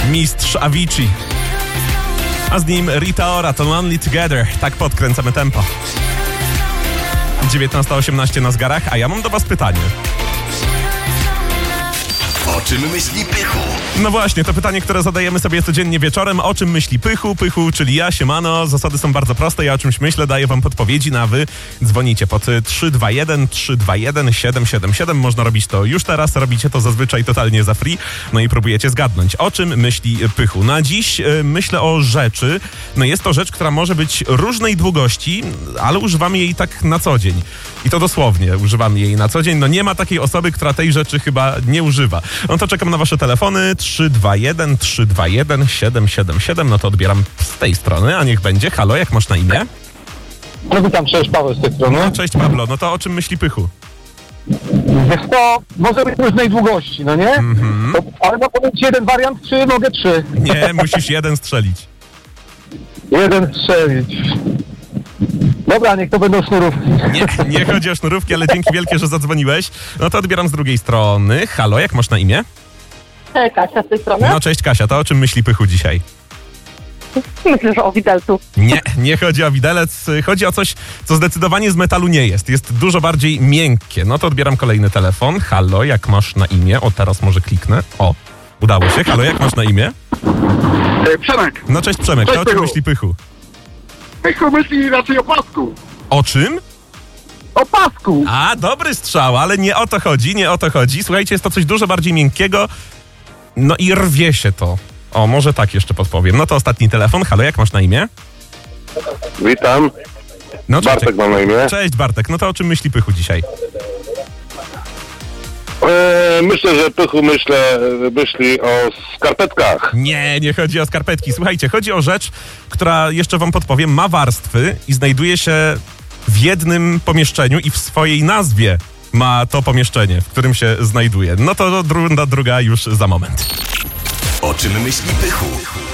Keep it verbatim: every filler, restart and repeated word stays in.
Mistrz Avicii. A z nim Rita Ora, to Lonely Together. Tak podkręcamy tempo. dziewiętnasta osiemnaście na zgarach, a ja mam do was pytanie. O czym myśli Pychu? No właśnie, to pytanie, które zadajemy sobie codziennie wieczorem. O czym myśli Pychu? Pychu, czyli ja, siemano. Zasady są bardzo proste. Ja o czymś myślę, daję wam podpowiedzi, na wy dzwonicie pod trzy dwa jeden trzy dwa jeden siedem siedem siedem. Można robić to już teraz, robicie to zazwyczaj totalnie za free. No i próbujecie zgadnąć, o czym myśli Pychu. Na dziś y, myślę o rzeczy. No jest to rzecz, która może być różnej długości, ale używamy jej tak na co dzień. I to dosłownie używamy jej na co dzień. No nie ma takiej osoby, która tej rzeczy chyba nie używa. No to czekam na wasze telefony trzy dwa jeden trzy dwa jeden siedem siedem siedem. No to odbieram z tej strony, a niech będzie. Halo, jak masz na imię? No witam, cześć, Paweł z tej strony. No, cześć Pablo, no to o czym myśli Pychu? Wiesz co, może być różnej długości, no nie? Mhm. To, ale mogę powiedzieć jeden wariant, czy mogę trzy? Nie, musisz jeden strzelić. Jeden strzelić. Dobra, niech to będą sznurówki. Nie, nie chodzi o sznurówki, ale dzięki wielkie, że zadzwoniłeś. No to odbieram z drugiej strony. Halo, jak masz na imię? Cześć, Kasia z tej strony. No cześć Kasia, to o czym myśli Pychu dzisiaj? Myślę, że o widelcu. Nie, nie chodzi o widelec, chodzi o coś, co zdecydowanie z metalu nie jest. Jest dużo bardziej miękkie. No to odbieram kolejny telefon. Halo, jak masz na imię? O, teraz może kliknę. O, udało się. Halo, jak masz na imię? Przemek, No cześć Przemek, Cześć, to o czym Pychu. myśli Pychu? Pychu myśli raczej o pasku. O czym? O pasku. A, dobry strzał, ale nie o to chodzi, nie o to chodzi. Słuchajcie, jest to coś dużo bardziej miękkiego, no i rwie się to. O, może tak jeszcze podpowiem. No to ostatni telefon. Halo, jak masz na imię? Witam, No, cześć, Bartek mam na imię. Cześć Bartek, no to o czym myśli Pychu dzisiaj? E, myślę, że Pychu myślę, myśli o skarpetkach. Nie, nie chodzi o skarpetki. Słuchajcie, chodzi o rzecz, która, jeszcze wam podpowiem, ma warstwy i znajduje się w jednym pomieszczeniu i w swojej nazwie ma to pomieszczenie, w którym się znajduje. No to runda druga już za moment. O czym myśli Pychu?